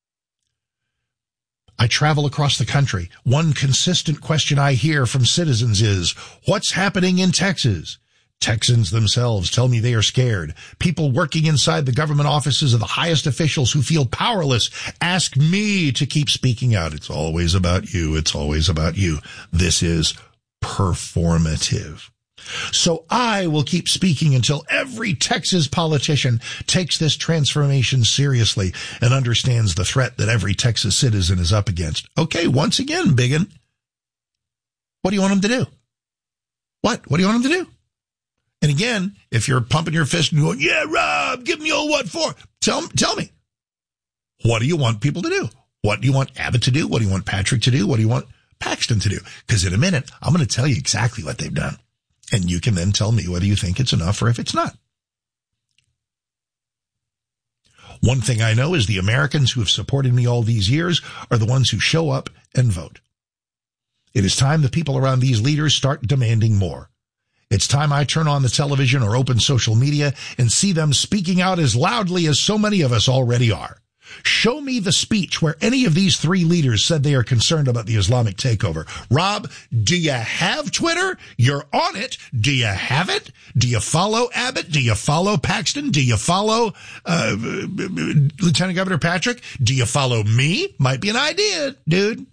I travel across the country. One consistent question I hear from citizens is, what's happening in Texas? Texans themselves tell me they are scared. People working inside the government offices of the highest officials who feel powerless ask me to keep speaking out. It's always about you. It's always about you. This is performative. So I will keep speaking until every Texas politician takes this transformation seriously and understands the threat that every Texas citizen is up against. Okay, once again, Biggin, what do you want him to do? What do you want him to do? And again, if you're pumping your fist and going, yeah, Rob, give me all what for? Tell me. What do you want people to do? What do you want Abbott to do? What do you want Patrick to do? What do you want Paxton to do? Because in a minute, I'm going to tell you exactly what they've done. And you can then tell me whether you think it's enough or if it's not. One thing I know is the Americans who have supported me all these years are the ones who show up and vote. It is time the people around these leaders start demanding more. It's time I turn on the television or open social media and see them speaking out as loudly as so many of us already are. Show me the speech where any of these three leaders said they are concerned about the Islamic takeover. Rob, do you have Twitter? You're on it. Do you have it? Do you follow Abbott? Do you follow Paxton? Do you follow Lieutenant Governor Patrick? Do you follow me? Might be an idea, dude.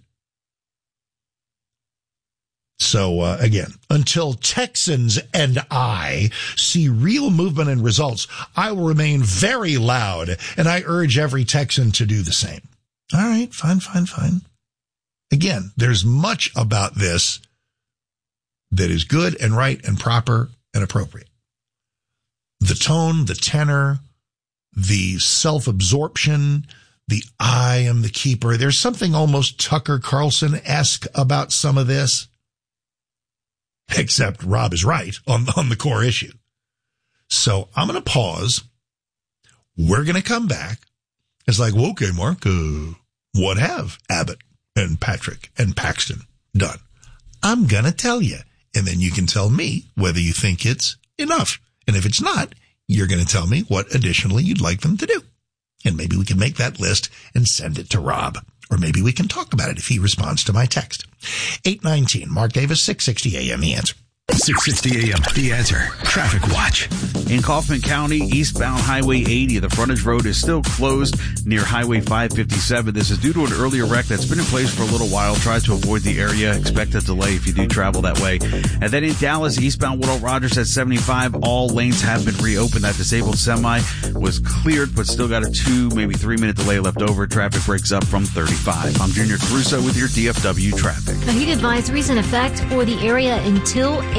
So, again, until Texans and I see real movement and results, I will remain very loud, and I urge every Texan to do the same. All right, fine. Again, there's much about this that is good and right and proper and appropriate. The tone, the tenor, the self-absorption, the I am the keeper. There's something almost Tucker Carlson-esque about some of this. Except Rob is right on the core issue. So I'm going to pause. We're going to come back. It's like, well, okay, Mark, what have Abbott and Patrick and Paxton done? I'm going to tell you. And then you can tell me whether you think it's enough. And if it's not, you're going to tell me what additionally you'd like them to do. And maybe we can make that list and send it to Rob. Or maybe we can talk about it if he responds to my text. 819, Mark Davis, 660 AM, The Answer. 660 AM, The Answer. Traffic Watch. In Kaufman County, eastbound Highway 80, the frontage road is still closed near Highway 557. This is due to an earlier wreck that's been in place for a little while. Try to avoid the area. Expect a delay if you do travel that way. And then in Dallas, eastbound Woodall Rogers at 75, all lanes have been reopened. That disabled semi was cleared, but still got a 2, maybe 3 minute delay left over. Traffic breaks up from 35. I'm Junior Caruso with your DFW traffic. A heat advisory is in effect for the area until 8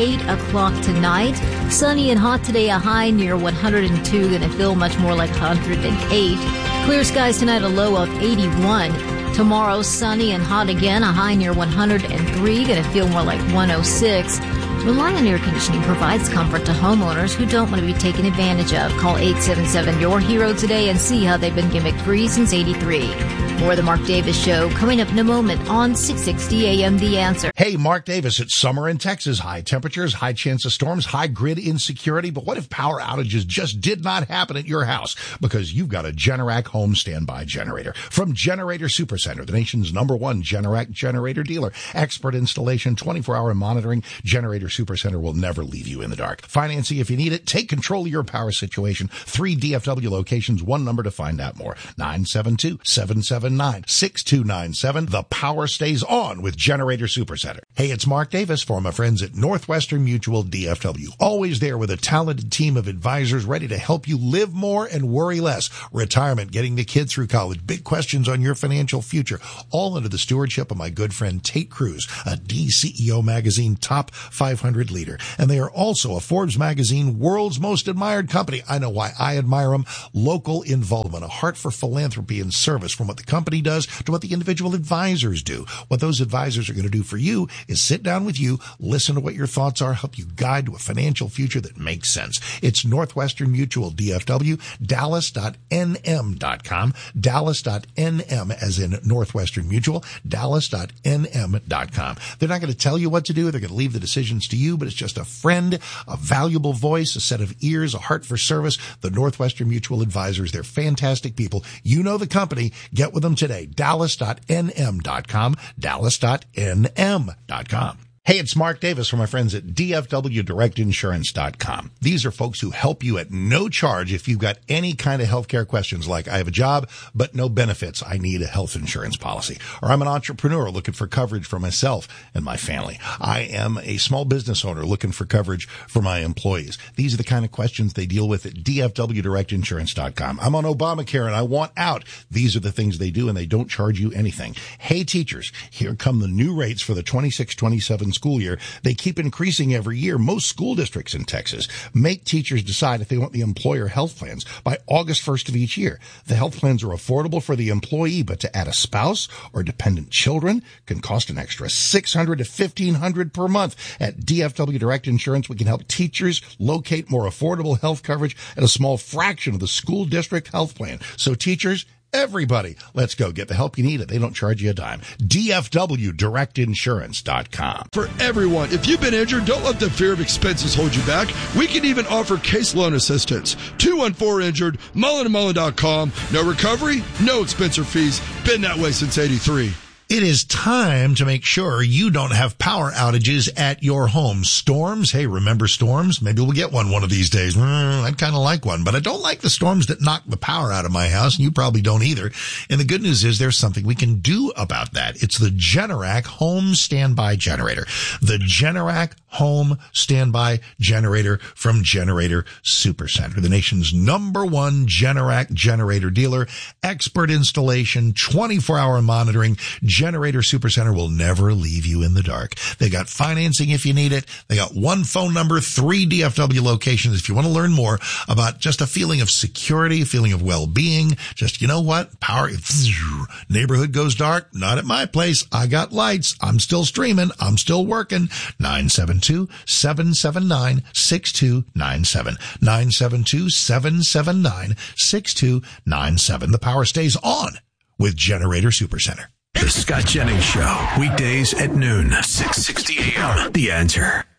8 o'clock tonight. Sunny and hot today, a high near 102. Going to feel much more like 108. Clear skies tonight, a low of 81. Tomorrow, sunny and hot again, a high near 103. Going to feel more like 106. Reliant Air Conditioning provides comfort to homeowners who don't want to be taken advantage of. Call 877-YOUR-HERO today and see how they've been gimmick-free since '83. More of the Mark Davis Show coming up in a moment on 660 AM The Answer. Hey, Mark Davis. It's summer in Texas. High temperatures, high chance of storms, high grid insecurity. But what if power outages just did not happen at your house? Because you've got a Generac home standby generator. From Generator Supercenter, the nation's #1 Generac generator dealer. Expert installation, 24-hour monitoring. Generator Supercenter will never leave you in the dark. Financing if you need it. Take control of your power situation. 3 DFW locations, one number to find out more. 972-779-6297. The power stays on with Generator Supercenter. Hey, it's Mark Davis for my friends at Northwestern Mutual DFW. Always there with a talented team of advisors ready to help you live more and worry less. Retirement, getting the kid through college, big questions on your financial future, all under the stewardship of my good friend Tate Cruz, a DCEO magazine top 500 leader. And they are also a Forbes magazine world's most admired company. I know why I admire them. Local involvement, a heart for philanthropy and service, from what the company does to what the individual advisors do. What those advisors are going to do for you is sit down with you, listen to what your thoughts are, help you guide to a financial future that makes sense. It's Northwestern Mutual DFW, Dallas.nm.com, Dallas.nm as in Northwestern Mutual, Dallas.nm.com. They're not going to tell you what to do. They're going to leave the decisions to you, but it's just a friend, a valuable voice, a set of ears, a heart for service. The Northwestern Mutual advisors, they're fantastic people. You know the company. Get with them today. Dallas.nm.com, Dallas.nm.com. Hey, it's Mark Davis from my friends at DFWDirectInsurance.com. These are folks who help you at no charge if you've got any kind of healthcare questions like, I have a job, but no benefits. I need a health insurance policy. Or I'm an entrepreneur looking for coverage for myself and my family. I am a small business owner looking for coverage for my employees. These are the kind of questions they deal with at DFWDirectInsurance.com. I'm on Obamacare and I want out. These are the things they do, and they don't charge you anything. Hey, teachers, here come the new rates for the 26-27 school year. They keep increasing every year. Most school districts in Texas make teachers decide if they want the employer health plans by August 1st of each year. The health plans are affordable for the employee, but to add a spouse or dependent children can cost an extra $600 to $1,500 per month. At DFW Direct Insurance, we can help teachers locate more affordable health coverage at a small fraction of the school district health plan. So teachers, everybody, let's go get the help you need. They don't charge you a dime. DFWDirectInsurance.com. For everyone, if you've been injured, don't let the fear of expenses hold you back. We can even offer case loan assistance. 214-INJURED, MullenandMullen.com. No recovery, no expense or fees. Been that way since '83. It is time to make sure you don't have power outages at your home. Storms. Hey, remember storms? Maybe we'll get one of these days. I'd kind of like one, but I don't like the storms that knock the power out of my house, and you probably don't either. And the good news is there's something we can do about that. It's the Generac Home Standby Generator. The Generac Home Standby Generator from Generator Supercenter, the nation's #1 Generac generator dealer. Expert installation, 24-hour monitoring. Generator Supercenter will never leave you in the dark. They got financing if you need it. They got one phone number, 3 DFW locations. If you want to learn more about just a feeling of security, a feeling of well-being, just, you know what? Power, neighborhood goes dark. Not at my place. I got lights. I'm still streaming. I'm still working. 972-779-6297. 972-779-6297. The power stays on with Generator Supercenter. The Scott Jennings Show, weekdays at noon, 660 AM. The Answer.